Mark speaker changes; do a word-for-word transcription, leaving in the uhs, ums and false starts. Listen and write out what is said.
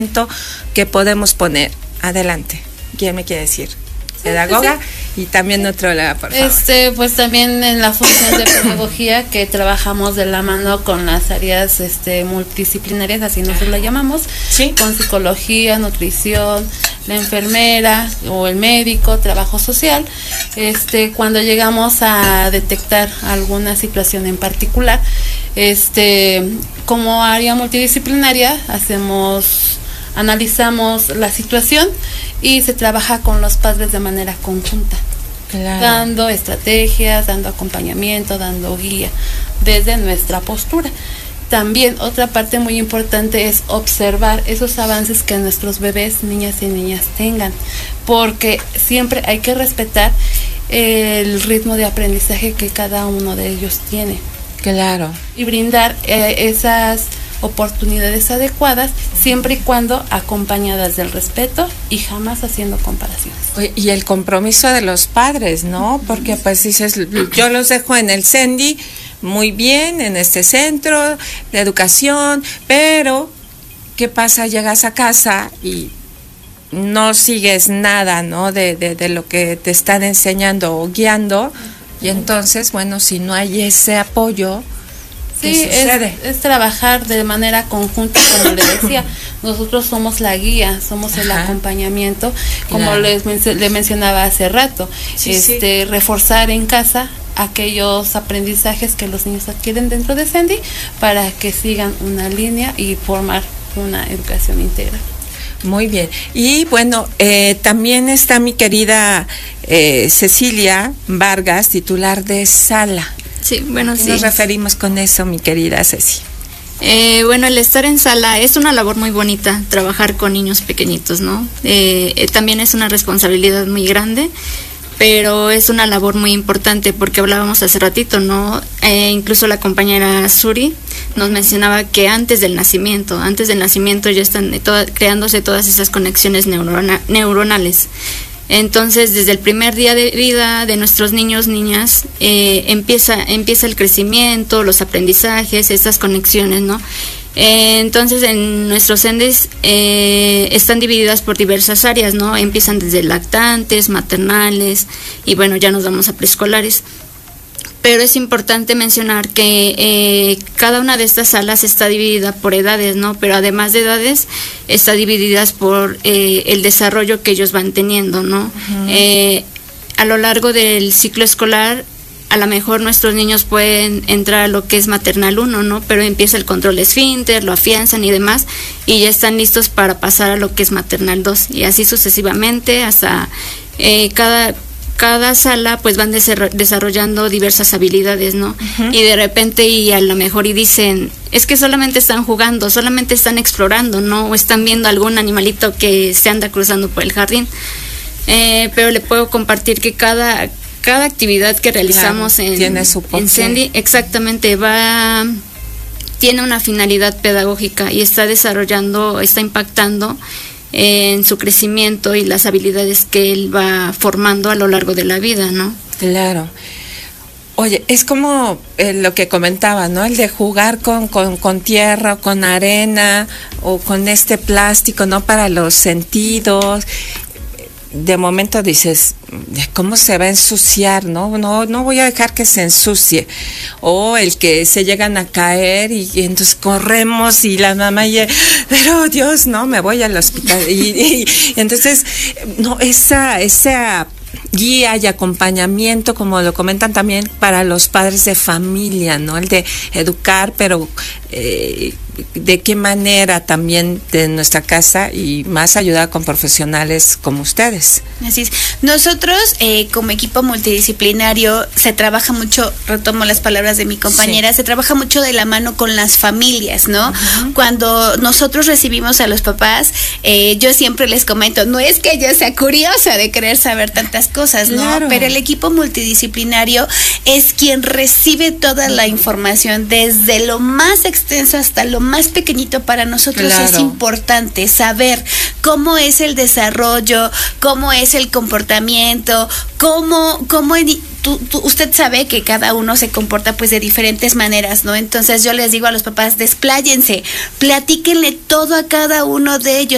Speaker 1: que podemos poner. Adelante. ¿Quién me quiere decir? Pedagoga sí, sí. Y también nutrióloga, por favor.
Speaker 2: Este, pues también en la función de pedagogía que trabajamos de la mano con las áreas este multidisciplinarias, así nosotros la llamamos,
Speaker 1: ¿sí?
Speaker 2: Con psicología, nutrición, la enfermera o el médico, trabajo social. Este, cuando llegamos a detectar alguna situación en particular, este, como área multidisciplinaria hacemos analizamos la situación y se trabaja con los padres de manera conjunta, claro. Dando estrategias, dando acompañamiento, dando guía desde nuestra postura. También otra parte muy importante es observar esos avances que nuestros bebés, niñas y niñas tengan, porque siempre hay que respetar el ritmo de aprendizaje que cada uno de ellos tiene.
Speaker 1: Claro. Y
Speaker 2: brindar eh, esas oportunidades adecuadas, siempre y cuando acompañadas del respeto y jamás haciendo comparaciones.
Speaker 1: Y el compromiso de los padres, ¿no? Porque pues dices, yo los dejo en el CENDI muy bien, en este centro de educación, pero ¿qué pasa? Llegas a casa y no sigues nada, ¿no? De, de, de lo que te están enseñando o guiando, y entonces, bueno, si no hay ese apoyo,
Speaker 2: sí, es, es trabajar de manera conjunta, como le decía, nosotros somos la guía, somos el Ajá. acompañamiento, como claro. les men- le mencionaba hace rato, sí, este sí. reforzar en casa aquellos aprendizajes que los niños adquieren dentro de CENDI para que sigan una línea y formar una educación integral.
Speaker 1: Muy bien. Y bueno, eh, también está mi querida eh, Cecilia Vargas, titular de Sala.
Speaker 3: Sí, bueno, sí.
Speaker 1: Nos referimos con eso, mi querida Ceci.
Speaker 3: Eh, bueno, el estar en sala es una labor muy bonita, trabajar con niños pequeñitos, ¿no? Eh, eh, también es una responsabilidad muy grande, pero es una labor muy importante porque hablábamos hace ratito, ¿no? Eh, incluso la compañera Suri nos mencionaba que antes del nacimiento, antes del nacimiento ya están toda, creándose todas esas conexiones neurona, neuronales. Entonces, desde el primer día de vida de nuestros niños, niñas, eh, empieza, empieza el crecimiento, los aprendizajes, estas conexiones, ¿no? Eh, entonces, en nuestros CENDIs eh, están divididas por diversas áreas, ¿no? Empiezan desde lactantes, maternales, y bueno, ya nos vamos a preescolares. Pero es importante mencionar que eh, cada una de estas salas está dividida por edades, ¿no? Pero además de edades, está divididas por eh, el desarrollo que ellos van teniendo, ¿no? Uh-huh. Eh, a lo largo del ciclo escolar, a lo mejor nuestros niños pueden entrar a lo que es maternal uno, ¿no? Pero empieza el control esfínter, lo afianzan y demás, y ya están listos para pasar a lo que es maternal dos, y así sucesivamente hasta eh, cada... cada sala pues van desarrollando diversas habilidades, ¿no? Uh-huh. Y de repente y a lo mejor y dicen, es que solamente están jugando, solamente están explorando, ¿no? O están viendo algún animalito que se anda cruzando por el jardín. Eh, pero le puedo compartir que cada, cada actividad que realizamos claro, en,
Speaker 1: tiene su
Speaker 3: en CENDI exactamente va, tiene una finalidad pedagógica y está desarrollando, está impactando en su crecimiento y las habilidades que él va formando a lo largo de la vida, ¿no?
Speaker 1: Claro. Oye, es como eh, lo que comentaba, ¿no? El de jugar con, con, con tierra, con arena o con este plástico, ¿no? Para los sentidos. De momento dices, ¿cómo se va a ensuciar? No, no, no voy a dejar que se ensucie. O el que se llegan a caer y, y entonces corremos y la mamá y, pero Dios, no, me voy al hospital. Y, y, y entonces, no, esa, esa guía y acompañamiento, como lo comentan también para los padres de familia, ¿no? El de educar, pero eh, de qué manera también de nuestra casa y más ayudar con profesionales como ustedes.
Speaker 4: Así es. Nosotros eh, como equipo multidisciplinario se trabaja mucho, retomo las palabras de mi compañera, sí. se trabaja mucho de la mano con las familias, ¿no? Uh-huh. Cuando nosotros recibimos a los papás, eh, yo siempre les comento, no es que yo sea curiosa de querer saber tantas cosas, ¿no? Claro. Pero el equipo multidisciplinario es quien recibe toda la información desde lo más extenso hasta lo más pequeñito. Para nosotros claro. es importante saber cómo es el desarrollo, cómo es el comportamiento, cómo, cómo tú, tú, usted sabe que cada uno se comporta pues de diferentes maneras, ¿no? Entonces yo les digo a los papás, despláyense, platíquenle todo a cada uno de ellos.